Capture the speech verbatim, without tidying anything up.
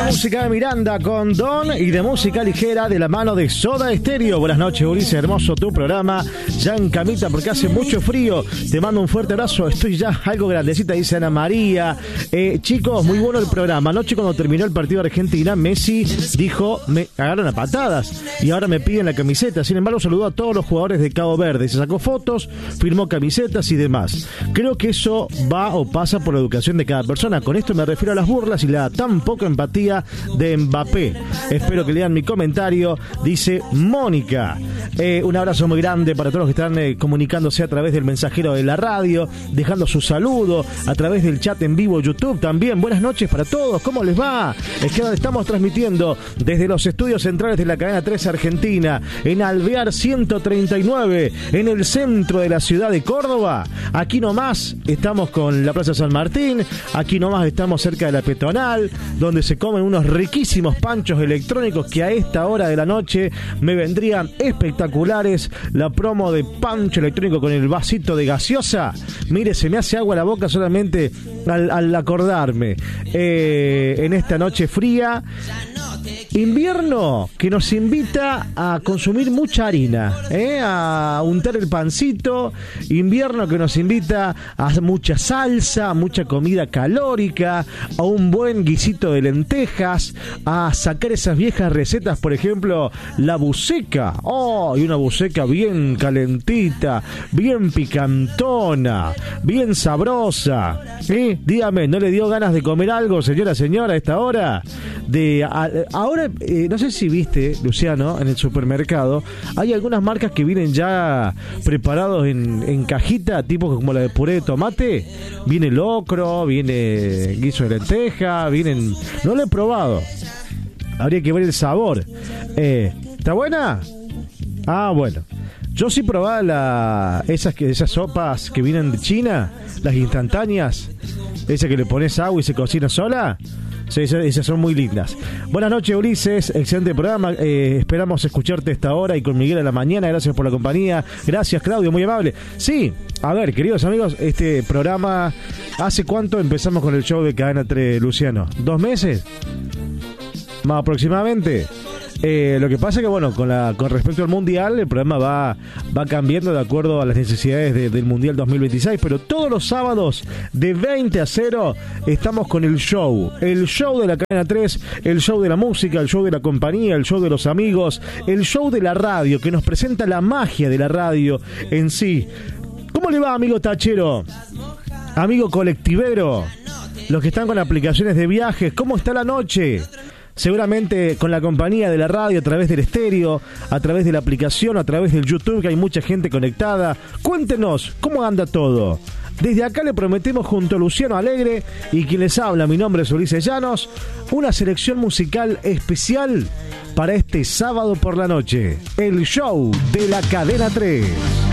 Música de Miranda con Don y de música ligera de la mano de Soda Stereo. Buenas noches, Ulises, hermoso tu programa. Ya en camita porque hace mucho frío. Te mando un fuerte abrazo. Estoy ya algo grandecita, dice Ana María. Eh, chicos, muy bueno el programa. Anoche cuando terminó el partido de Argentina, Messi dijo, me cagaron a patadas y ahora me piden la camiseta. Sin embargo, saludó a todos los jugadores de Cabo Verde. Se sacó fotos, firmó camisetas y demás. Creo que eso va o pasa por la educación de cada persona. Con esto me refiero a las burlas y la tan poca empatía de Mbappé. Espero que lean mi comentario, dice Mónica. Eh, un abrazo muy grande para todos los que están eh, comunicándose a través del mensajero de la radio, dejando su saludo a través del chat en vivo YouTube también. Buenas noches para todos, ¿cómo les va? Es que estamos transmitiendo desde los estudios centrales de la cadena tres Argentina, en Alvear ciento treinta y nueve, en el centro de la ciudad de Córdoba. Aquí nomás estamos con la Plaza San Martín, aquí nomás estamos cerca de la Peatonal, donde se comen unos riquísimos panchos electrónicos que a esta hora de la noche me vendrían espectaculares. La promo de pancho electrónico con el vasito de gaseosa, mire, se me hace agua la boca solamente al, al acordarme. Eh, en esta noche fría, invierno que nos invita a consumir mucha harina, ¿eh? A untar el pancito. Invierno que nos invita a mucha salsa, a mucha comida calórica, a un buen guisito de lentejas, a sacar esas viejas recetas, por ejemplo, la buceca. Oh, y una buceca bien calentita, bien picantona, bien sabrosa. ¿Eh? Dígame, ¿no le dio ganas de comer algo, señora, señora, a esta hora? De a, ahora, eh, no sé si viste, Luciano, en el supermercado hay algunas marcas que vienen ya preparados en, en cajita, tipo como la de puré de tomate. Viene locro, viene guiso de lenteja, vienen... No lo he probado, habría que ver el sabor. Eh, ¿Está buena? Ah, bueno. Yo sí probaba la, esas, esas sopas que vienen de China, las instantáneas, esa que le pones agua y se cocina sola. Sí, esas son muy lindas. Buenas noches, Ulises, excelente programa. Eh, esperamos escucharte a esta hora y con Miguel a la mañana. Gracias por la compañía. Gracias, Claudio, muy amable. Sí, a ver, queridos amigos, este programa, ¿hace cuánto empezamos con el show de Cadena tres, Luciano? ¿Dos meses? Más aproximadamente. Eh, lo que pasa es que, bueno, con, la, con respecto al Mundial, el programa va, va cambiando de acuerdo a las necesidades de, del Mundial dos mil veintiséis, pero todos los sábados de veinte a cero estamos con el show, el show de la Cadena tres, el show de la música, el show de la compañía, el show de los amigos, el show de la radio, que nos presenta la magia de la radio en sí. ¿Cómo le va, amigo tachero? Amigo colectivero, los que están con aplicaciones de viajes, ¿cómo está la noche? Seguramente con la compañía de la radio, a través del estéreo, a través de la aplicación, a través del YouTube, que hay mucha gente conectada. Cuéntenos, ¿cómo anda todo? Desde acá le prometemos, junto a Luciano Alegre y quien les habla, mi nombre es Ulises Llanos, una selección musical especial para este sábado por la noche. El show de la Cadena tres.